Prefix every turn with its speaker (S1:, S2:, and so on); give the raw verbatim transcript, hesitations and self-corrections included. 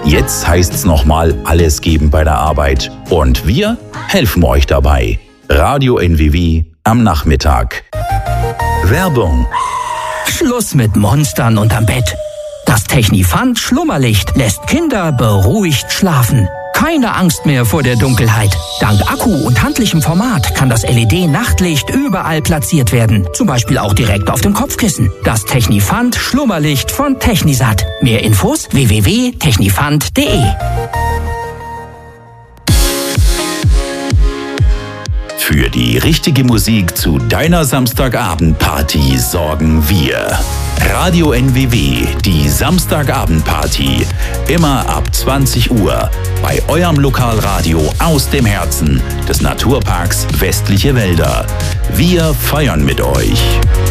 S1: Jetzt heißt's nochmal alles geben bei der Arbeit. Und wir helfen euch dabei. Radio N W W am Nachmittag. Werbung.
S2: Schluss mit Monstern unterm Bett. Das Technifant Schlummerlicht lässt Kinder beruhigt schlafen. Keine Angst mehr vor der Dunkelheit. Dank Akku und handlichem Format kann das L E D-Nachtlicht überall platziert werden. Zum Beispiel auch direkt auf dem Kopfkissen. Das Technifant Schlummerlicht von Technisat. Mehr Infos w w w punkt technifant punkt de.
S1: Für die richtige Musik zu deiner Samstagabendparty sorgen wir. Radio N W W, die Samstagabendparty. Immer ab zwanzig Uhr bei eurem Lokalradio aus dem Herzen des Naturparks Westliche Wälder. Wir feiern mit euch.